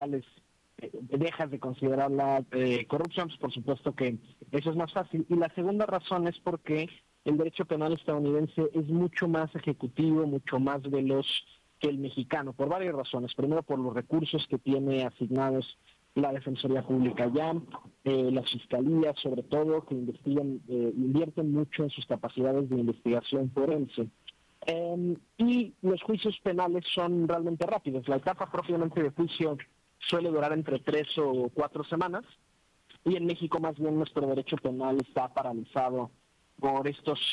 dejas de considerarla corrupción, pues por supuesto que eso es más fácil. Y la segunda razón es porque el derecho penal estadounidense es mucho más ejecutivo, mucho más veloz que el mexicano, por varias razones. Primero, por los recursos que tiene asignados la Defensoría Pública allá, las fiscalías, sobre todo, que invierten mucho en sus capacidades de investigación forense. Y los juicios penales son realmente rápidos. La etapa propiamente de juicio suele durar entre 3 o 4 semanas, y en México más bien nuestro derecho penal está paralizado por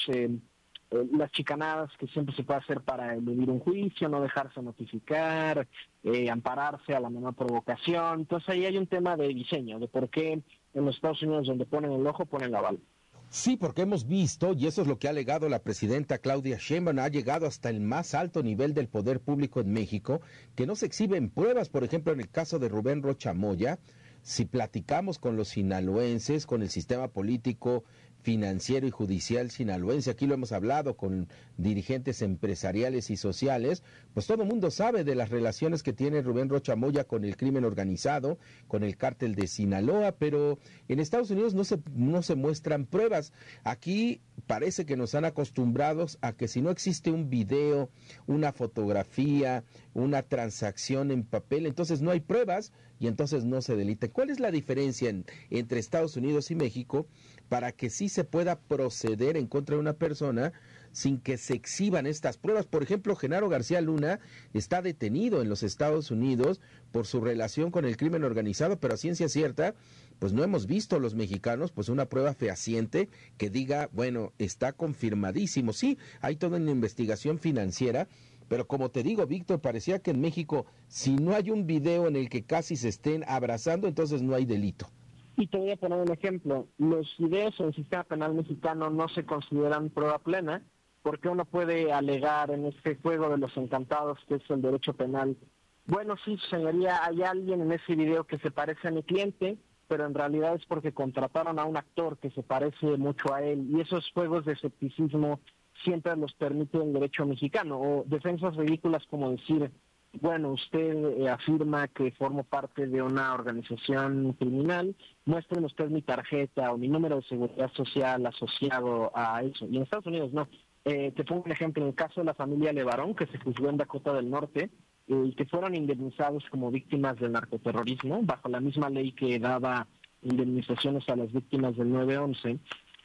las chicanadas que siempre se puede hacer para eludir un juicio, no dejarse notificar, ampararse a la menor provocación. Entonces ahí hay un tema de diseño, de por qué en los Estados Unidos donde ponen el ojo ponen la bala. Sí, porque hemos visto, y eso es lo que ha alegado la presidenta Claudia Sheinbaum, ha llegado hasta el más alto nivel del poder público en México, que no se exhiben pruebas. Por ejemplo, en el caso de Rubén Rocha Moya, si platicamos con los sinaloenses, con el sistema político, financiero y judicial sinaloense, aquí lo hemos hablado con dirigentes empresariales y sociales, pues todo el mundo sabe de las relaciones que tiene Rubén Rocha Moya con el crimen organizado, con el cártel de Sinaloa, pero en Estados Unidos no se muestran pruebas. Aquí parece que nos han acostumbrados a que si no existe un video, una fotografía, una transacción en papel, entonces no hay pruebas y entonces no se delita. ¿Cuál es la diferencia entre Estados Unidos y México para que sí se pueda proceder en contra de una persona sin que se exhiban estas pruebas? Por ejemplo, Genaro García Luna está detenido en los Estados Unidos por su relación con el crimen organizado, pero a ciencia cierta, pues no hemos visto los mexicanos pues una prueba fehaciente que diga, bueno, está confirmadísimo. Sí, hay toda una investigación financiera, pero como te digo, Víctor, parecía que en México, si no hay un video en el que casi se estén abrazando, entonces no hay delito. Y te voy a poner un ejemplo. Los videos en el sistema penal mexicano no se consideran prueba plena, porque uno puede alegar en este juego de los encantados, que es el derecho penal, bueno, sí, señoría, hay alguien en ese video que se parece a mi cliente, pero en realidad es porque contrataron a un actor que se parece mucho a él, y esos juegos de escepticismo siempre los permite el derecho mexicano, o defensas ridículas como decir, bueno, usted afirma que formo parte de una organización criminal, muéstreme usted mi tarjeta o mi número de seguridad social asociado a eso. Y en Estados Unidos no. Te pongo un ejemplo, en el caso de la familia Levarón, que se juzgó en Dakota del Norte, y que fueron indemnizados como víctimas del narcoterrorismo, bajo la misma ley que daba indemnizaciones a las víctimas del 9/11,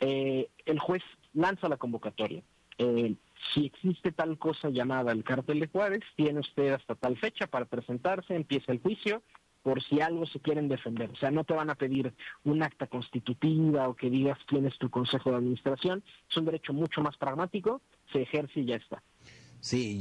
el juez lanza la convocatoria. Si existe tal cosa llamada el cártel de Juárez, tiene usted hasta tal fecha para presentarse, empieza el juicio, por si algo se quieren defender. O sea, no te van a pedir un acta constitutiva o que digas quién es tu consejo de administración. Es un derecho mucho más pragmático, se ejerce y ya está. Sí,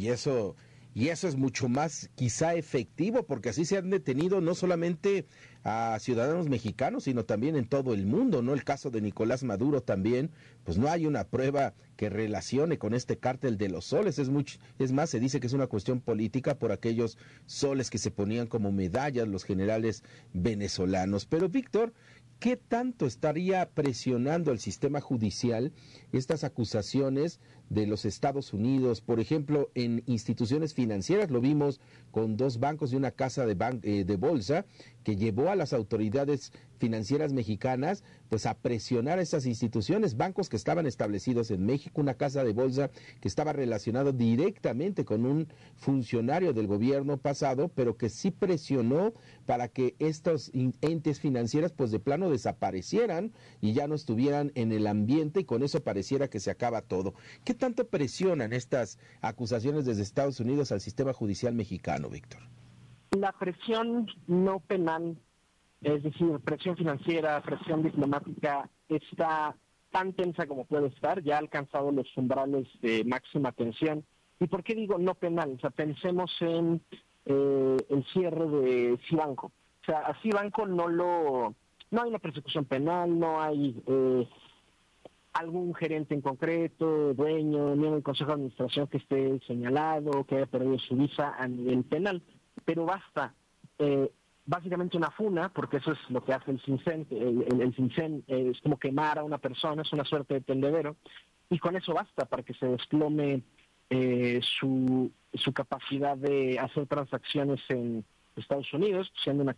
y eso es mucho más quizá efectivo, porque así se han detenido no solamente a ciudadanos mexicanos, sino también en todo el mundo, ¿no? El caso de Nicolás Maduro también, pues no hay una prueba que relacione con este cártel de los soles, es más, se dice que es una cuestión política por aquellos soles que se ponían como medallas los generales venezolanos. Pero Víctor, ¿qué tanto estaría presionando el sistema judicial estas acusaciones de los Estados Unidos? Por ejemplo, en instituciones financieras, lo vimos con 2 bancos y una casa de bolsa, que llevó a las autoridades financieras mexicanas pues a presionar a esas instituciones, bancos que estaban establecidos en México, una casa de bolsa que estaba relacionado directamente con un funcionario del gobierno pasado, pero que sí presionó para que estos entes financieros pues de plano desaparecieran y ya no estuvieran en el ambiente, y con eso pareciera que se acaba todo. ¿Qué tanto presionan estas acusaciones desde Estados Unidos al sistema judicial mexicano, Víctor? La presión no penal, es decir, presión financiera, presión diplomática, está tan tensa como puede estar, ya ha alcanzado los umbrales de máxima tensión. ¿Y por qué digo no penal? O sea, pensemos en el cierre de Cibanco. O sea, a Cibanco no hay una persecución penal, no hay algún gerente en concreto, dueño, miembro del Consejo de Administración que esté señalado, que haya perdido su visa a nivel penal. Pero basta, básicamente una funa, porque eso es lo que hace el CINCEN, el CINCEN es como quemar a una persona, es una suerte de tendedero, y con eso basta para que se desplome su capacidad de hacer transacciones en Estados Unidos, siendo una